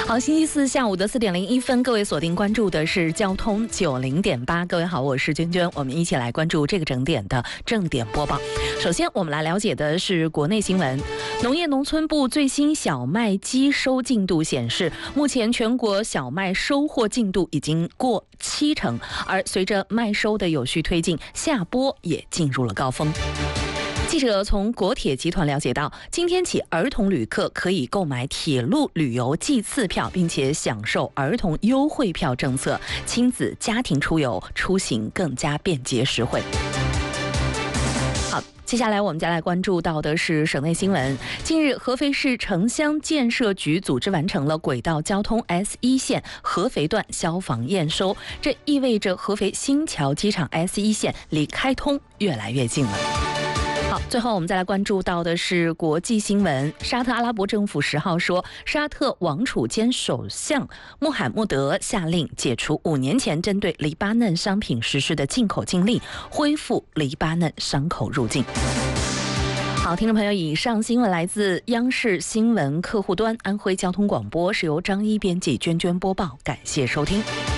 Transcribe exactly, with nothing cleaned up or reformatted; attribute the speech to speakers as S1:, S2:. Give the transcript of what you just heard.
S1: 好，星期四下午的四点零一分，各位锁定关注的是交通九零点八。各位好，我是娟娟，我们一起来关注这个整点的正点播报。首先，我们来了解的是国内新闻。农业农村部最新小麦机收进度显示，目前全国小麦收获进度已经过七成，而随着麦收的有序推进，下播也进入了高峰。记者从国铁集团了解到，今天起儿童旅客可以购买铁路旅游季次票，并且享受儿童优惠票政策，亲子家庭出游出行更加便捷实惠。好，接下来我们再来关注到的是省内新闻。近日，合肥市城乡建设局组织完成了轨道交通 S 一 线合肥段消防验收，这意味着合肥新桥机场 S 一 线离开通越来越近了。好，最后我们再来关注到的是国际新闻。沙特阿拉伯政府十号说，沙特王储兼首相穆罕默德下令解除五年前针对黎巴嫩商品实施的进口禁令，恢复黎巴嫩商口入境。好，听众朋友，以上新闻来自央视新闻客户端安徽交通广播，是由张一编辑，娟娟播报，感谢收听。